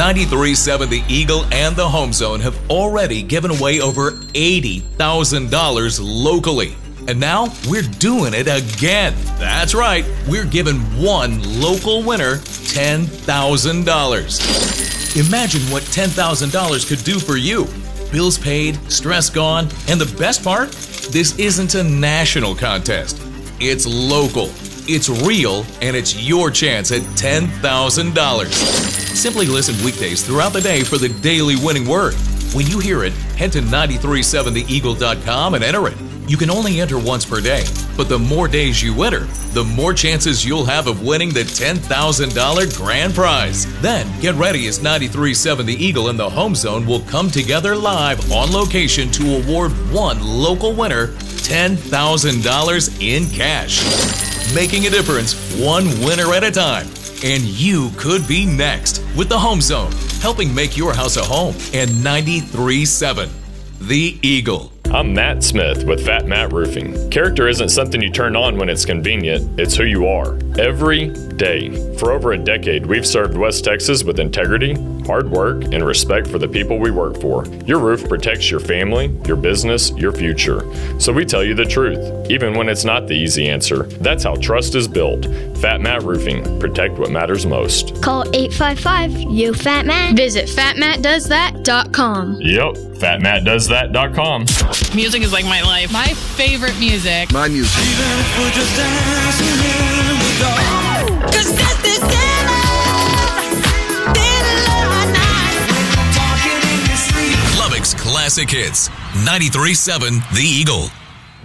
93.7 The Eagle and the Home Zone have already given away over $80,000 locally. And now we're doing it again. That's right, we're giving one local winner $10,000. Imagine what $10,000 could do for you. Bills paid, stress gone, and the best part? This isn't a national contest. It's local, it's real, and it's your chance at $10,000. Simply listen weekdays throughout the day for the daily winning word. When you hear it, head to 937theeagle.com and enter it. You can only enter once per day, but the more days you enter, the more chances you'll have of winning the $10,000 grand prize. Then, get ready as 93.7 The Eagle and the Home Zone will come together live on location to award one local winner $10,000 in cash. Making a difference, one winner at a time. And you could be next with the Home Zone, helping make your house a home. And 93.7 The Eagle. I'm Matt Smith with Fat Matt Roofing. Character isn't something you turn on when it's convenient, it's who you are. Every day. For over a decade, we've served West Texas with integrity, hard work, and respect for the people we work for. Your roof protects your family, your business, your future. So we tell you the truth, even when it's not the easy answer. That's how trust is built. Fat Matt Roofing. Protect what matters most. Call 855-YO-FAT-MAT. Visit fatmattdoesthat.com. Yep, fatmattdoesthat.com. Music is like my life. My favorite music. My music. Even if we're just dancing in the dark. 'Cause that's the Lubbock's Classic Hits. 93.7 The Eagle.